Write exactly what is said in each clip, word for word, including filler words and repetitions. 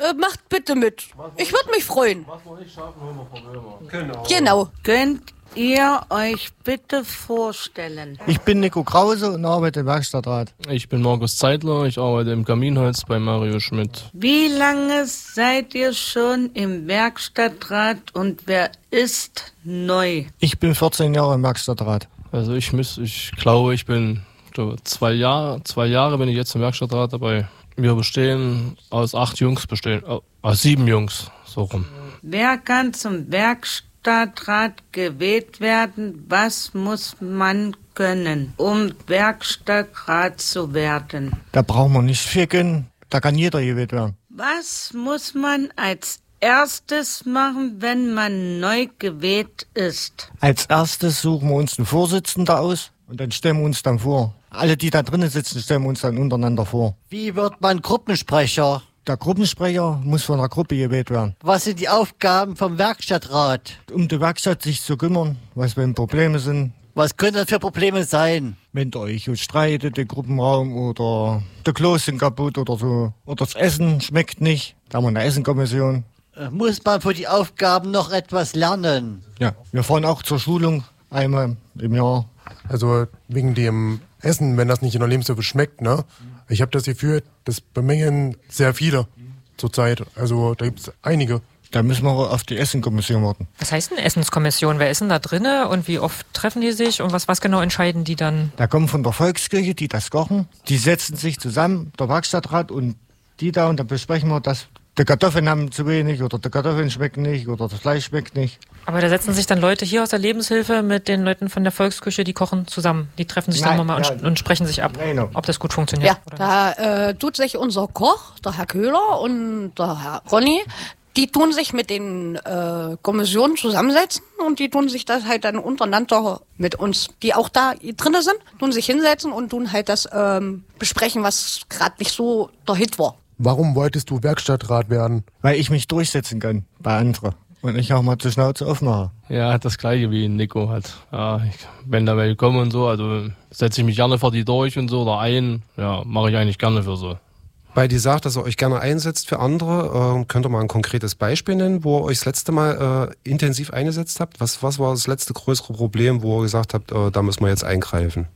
äh, macht bitte mit. Ich würde mich freuen. Was wir nicht schaffen, holen wir Probleme. Genau. Genau. Könnt ihr euch bitte vorstellen? Ich bin Nico Krause und arbeite im Werkstattrat. Ich bin Markus Zeitler, ich arbeite im Kaminholz bei Mario Schmidt. Wie lange seid ihr schon im Werkstattrat und wer ist neu? Ich bin vierzehn Jahre im Werkstattrat. Also ich muss, ich glaube, ich bin so zwei Jahre, zwei Jahre bin ich jetzt im Werkstattrat dabei. Wir bestehen aus acht Jungs, bestehen aus sieben Jungs, so rum. Wer kann zum Werkstattrat gewählt werden? Was muss man können, um Werkstattrat zu werden? Da brauchen wir nicht viel können, da kann jeder gewählt werden. Was muss man als erstes machen, wenn man neu gewählt ist? Als erstes suchen wir uns einen Vorsitzenden aus und dann stellen wir uns dann vor. Alle, die da drinnen sitzen, stellen wir uns dann untereinander vor. Wie wird man Gruppensprecher? Der Gruppensprecher muss von der Gruppe gewählt werden. Was sind die Aufgaben vom Werkstattrat? Um die Werkstatt sich zu kümmern, was wenn Probleme sind. Was können das für Probleme sein? Wenn ihr euch streitet, der Gruppenraum oder die Klos sind kaputt oder so. Oder das Essen schmeckt nicht. Da haben wir eine Essenkommission. Muss man für die Aufgaben noch etwas lernen? Ja, wir fahren auch zur Schulung einmal im Jahr. Also wegen dem Essen, wenn das nicht in der Lebenshilfe schmeckt, ne? Ich habe das Gefühl, das bemängeln sehr viele zurzeit. Also da gibt es einige. Da müssen wir auf die Essenkommission warten. Was heißt denn Essenskommission? Wer ist denn da drinne und wie oft treffen die sich und was, was genau entscheiden die dann? Da kommen von der Volkskirche, die das kochen. Die setzen sich zusammen, der Werkstattrat und die da, und dann besprechen wir, dass die Kartoffeln haben zu wenig oder die Kartoffeln schmecken nicht oder das Fleisch schmeckt nicht. Aber da setzen sich dann Leute hier aus der Lebenshilfe mit den Leuten von der Volksküche, die kochen zusammen. Die treffen sich Nein, dann mal ja. und, und sprechen sich ab, Nein, ob das gut funktioniert. Ja, oder da äh, tut sich unser Koch, der Herr Köhler und der Herr Ronny, die tun sich mit den äh, Kommissionen zusammensetzen und die tun sich das halt dann untereinander mit uns, die auch da drinne sind, tun sich hinsetzen und tun halt das ähm, besprechen, was gerade nicht so der Hit war. Warum wolltest du Werkstattrat werden? Weil ich mich durchsetzen kann bei anderen und ich auch mal zur Schnauze aufmache. Ja, das gleiche wie Nico hat. Ja, ich, wenn da welche kommen und so, also setze ich mich gerne vor die durch und so oder ein. Ja, mache ich eigentlich gerne für so. Weil die sagt, dass ihr euch gerne einsetzt für andere, äh, könnt ihr mal ein konkretes Beispiel nennen, wo ihr euch das letzte Mal äh, intensiv eingesetzt habt? Was, was war das letzte größere Problem, wo ihr gesagt habt, äh, da müssen wir jetzt eingreifen?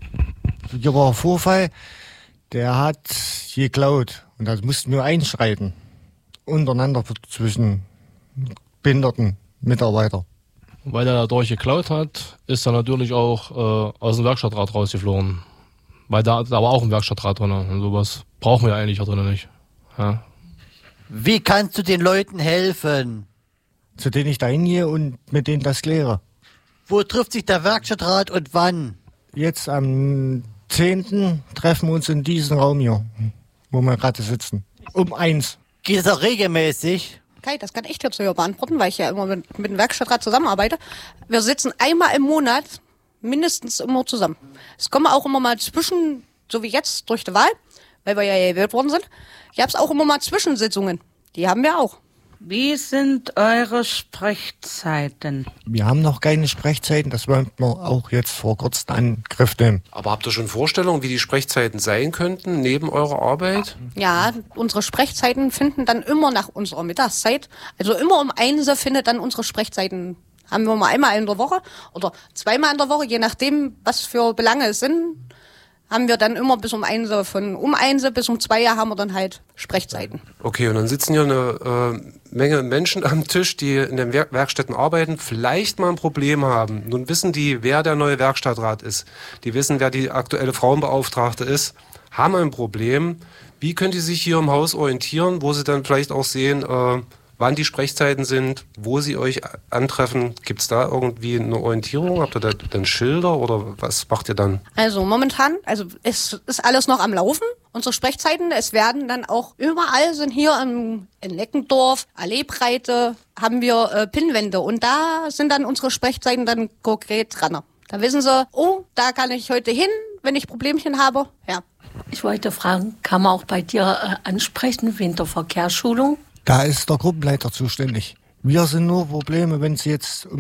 Hier war ein Vorfall, der hat geklaut und da mussten wir einschreiten. Untereinander zwischen behinderten Mitarbeitern. Weil er dadurch geklaut hat, ist er natürlich auch äh, aus dem Werkstattrat rausgeflogen. Weil da, da war auch ein Werkstattrat drin und sowas brauchen wir eigentlich da drin nicht. Ja. Wie kannst du den Leuten helfen? Zu denen ich da hingehe und mit denen das kläre. Wo trifft sich der Werkstattrat und wann? Jetzt am zehnten treffen wir uns in diesem Raum hier, wo wir gerade sitzen. Um eins. Geht es auch regelmäßig? Okay, das kann ich dir zu beantworten, weil ich ja immer mit, mit dem Werkstattrat zusammenarbeite. Wir sitzen einmal im Monat mindestens immer zusammen. Es kommen auch immer mal zwischen, so wie jetzt durch die Wahl, weil wir ja gewählt worden sind, gab es auch immer mal Zwischensitzungen. Die haben wir auch. Wie sind eure Sprechzeiten? Wir haben noch keine Sprechzeiten, das wollten wir auch jetzt vor kurzem Angriff nehmen. Aber habt ihr schon Vorstellungen, wie die Sprechzeiten sein könnten, neben eurer Arbeit? Ja, unsere Sprechzeiten finden dann immer nach unserer Mittagszeit. Also immer um eins findet dann unsere Sprechzeiten. Haben wir mal einmal in der Woche oder zweimal in der Woche, je nachdem, was für Belange es sind, haben wir dann immer bis um eins, von um eins bis um zwei haben wir dann halt Sprechzeiten. Okay, und dann sitzen hier eine äh, Menge Menschen am Tisch, die in den Werk- Werkstätten arbeiten, vielleicht mal ein Problem haben. Nun wissen die, wer der neue Werkstattrat ist. Die wissen, wer die aktuelle Frauenbeauftragte ist, haben ein Problem. Wie können die sich hier im Haus orientieren, wo sie dann vielleicht auch sehen, äh, wann die Sprechzeiten sind, wo sie euch antreffen? Gibt es da irgendwie eine Orientierung? Habt ihr da dann Schilder oder was macht ihr dann? Also momentan, also es ist alles noch am Laufen, unsere Sprechzeiten. Es werden dann auch überall, sind hier im, in Neckendorf, Alleebreite, haben wir äh, Pinnwände und da sind dann unsere Sprechzeiten dann konkret dran. Da wissen sie, oh, da kann ich heute hin, wenn ich Problemchen habe. Ja. Ich wollte fragen, kann man auch bei dir äh, ansprechen wegen der Verkehrsschulung? Da ist der Gruppenleiter zuständig. Wir sind nur Probleme, wenn es jetzt um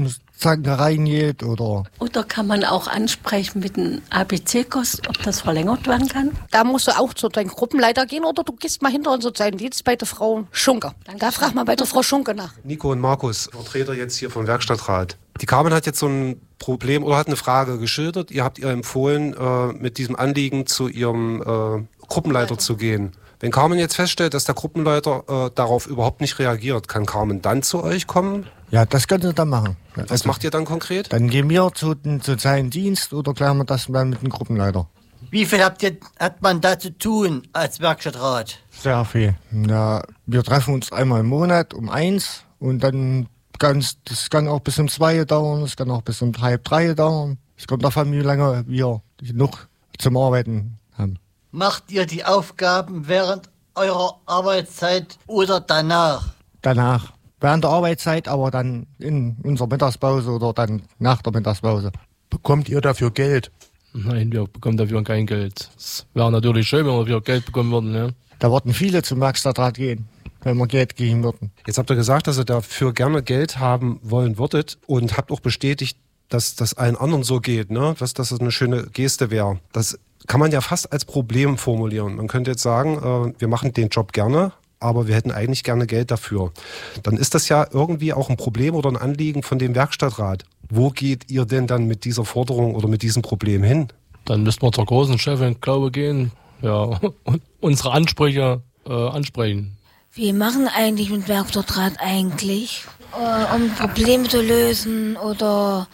Zanke reingeht oder... Oder kann man auch ansprechen mit einem A B C-Kurs, ob das verlängert werden kann? Da musst du auch zu deinem Gruppenleiter gehen oder du gehst mal hinter unseren Sozialdienst bei der Frau Schunke. Da frag mal bei der Frau Schunke nach. Nico und Markus, Vertreter jetzt hier vom Werkstattrat. Die Carmen hat jetzt so ein Problem oder hat eine Frage geschildert. Ihr habt ihr empfohlen, äh, mit diesem Anliegen zu ihrem äh, Gruppenleiter zu gehen. Wenn Carmen jetzt feststellt, dass der Gruppenleiter äh, darauf überhaupt nicht reagiert, kann Carmen dann zu euch kommen? Ja, das könnt ihr dann machen. Was Also, macht ihr dann konkret? Dann gehen wir zu dem sozialen Dienst oder klären wir das dann mit dem Gruppenleiter. Wie viel habt ihr, hat man da zu tun als Werkstattrat? Sehr viel. Ja, wir treffen uns einmal im Monat um eins und dann ganz, das kann auch bis um zwei dauern, das kann auch bis um halb drei dauern. Es kommt davon, wie lange wir genug zum Arbeiten haben. Macht ihr die Aufgaben während eurer Arbeitszeit oder danach? Danach. Während der Arbeitszeit, aber dann in unserer Mittagspause oder dann nach der Mittagspause. Bekommt ihr dafür Geld? Nein, wir bekommen dafür kein Geld. Es wäre natürlich schön, wenn wir dafür Geld bekommen würden. Ja. Da würden viele zum Werkstattrat gehen, wenn wir Geld geben würden. Jetzt habt ihr gesagt, dass ihr dafür gerne Geld haben wollen würdet und habt auch bestätigt, dass das allen anderen so geht, ne? Dass das eine schöne Geste wäre. Das kann man ja fast als Problem formulieren. Man könnte jetzt sagen, äh, wir machen den Job gerne, aber wir hätten eigentlich gerne Geld dafür. Dann ist das ja irgendwie auch ein Problem oder ein Anliegen von dem Werkstattrat. Wo geht ihr denn dann mit dieser Forderung oder mit diesem Problem hin? Dann müssten wir zur großen Chefin, glaube ich, gehen. Ja, und unsere Ansprüche äh, ansprechen. Wir machen eigentlich mit Werkstattrat eigentlich, äh, um Probleme zu lösen oder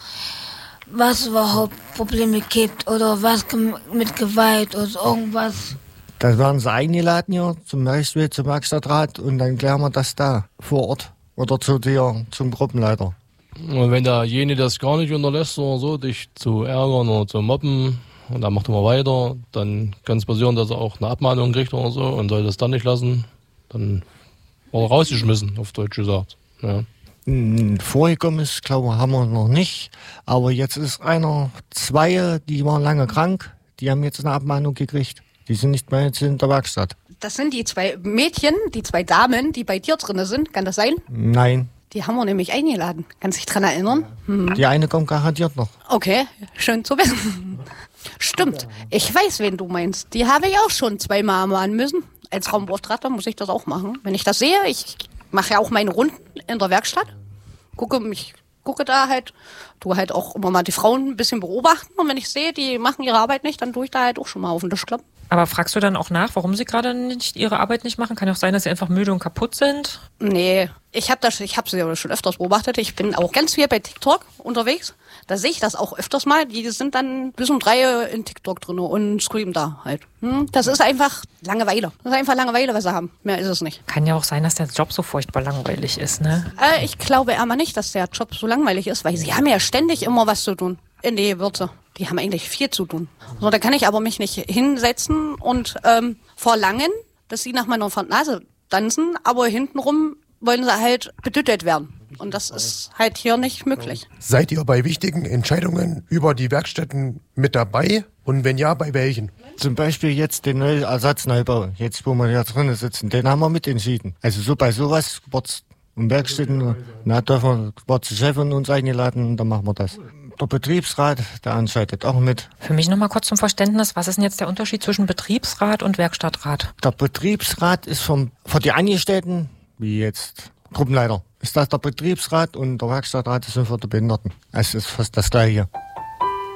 was überhaupt Probleme gibt oder was mit Gewalt oder irgendwas. Da werden sie eingeladen hier zum Beispiel zum Werkstattrat und dann klären wir das da vor Ort oder zu dir, zum Gruppenleiter. Und wenn derjenige das gar nicht unterlässt oder so, dich zu ärgern oder zu mobben, und dann macht er mal weiter, dann kann es passieren, dass er auch eine Abmahnung kriegt oder so und soll das dann nicht lassen, dann wird er rausgeschmissen, auf Deutsch gesagt. Ja. Vorgekommen ist, glaube ich, haben wir noch nicht. Aber jetzt ist einer, zwei, die waren lange krank, die haben jetzt eine Abmahnung gekriegt. Die sind nicht mehr jetzt in der Werkstatt. Das sind die zwei Mädchen, die zwei Damen, die bei dir drin sind. Kann das sein? Nein. Die haben wir nämlich eingeladen. Kannst du dich dran erinnern? Hm. Die eine kommt garantiert noch. Okay, schön zu wissen. Stimmt. Ich weiß, wen du meinst. Die habe ich auch schon zweimal machen müssen. Als Raumbeauftragter muss ich das auch machen. Wenn ich das sehe, ich mache ja auch meine Runden in der Werkstatt. Gucke mich, gucke da halt, tue halt auch immer mal die Frauen ein bisschen beobachten. Und wenn ich sehe, die machen ihre Arbeit nicht, dann tue ich da halt auch schon mal auf den Tisch klappen. Aber fragst du dann auch nach, warum sie gerade nicht ihre Arbeit nicht machen? Kann ja auch sein, dass sie einfach müde und kaputt sind. Nee, ich habe das, ich habe sie ja schon öfters beobachtet. Ich bin auch ganz viel bei TikTok unterwegs. Da sehe ich das auch öfters mal. Die sind dann bis um drei in TikTok drin und screamen da halt. Hm? Das ist einfach Langeweile. Das ist einfach Langeweile, was sie haben. Mehr ist es nicht. Kann ja auch sein, dass der Job so furchtbar langweilig ist, ne? Äh, ich glaube aber nicht, dass der Job so langweilig ist, weil sie haben ja ständig immer was zu tun in die Wirte. Die haben eigentlich viel zu tun. So, da kann ich aber mich nicht hinsetzen und ähm, verlangen, dass sie nach meiner Nase tanzen, aber hintenrum wollen sie halt betüttelt werden. Und das ist halt hier nicht möglich. Seid ihr bei wichtigen Entscheidungen über die Werkstätten mit dabei? Und wenn ja, bei welchen? Zum Beispiel jetzt den neuen Ersatzneubau, jetzt wo wir hier drinnen sitzen, den haben wir mitentschieden. Also so bei sowas wird's um Werkstätten, na, dürfen wir die Chefin uns eingeladen, dann machen wir das. Der Betriebsrat, der entscheidet auch mit. Für mich nochmal kurz zum Verständnis, was ist denn jetzt der Unterschied zwischen Betriebsrat und Werkstattrat? Der Betriebsrat ist vom, für die Angestellten, wie jetzt Gruppenleiter, ist das der Betriebsrat und der Werkstattrat ist für die Behinderten. Es ist fast das Gleiche.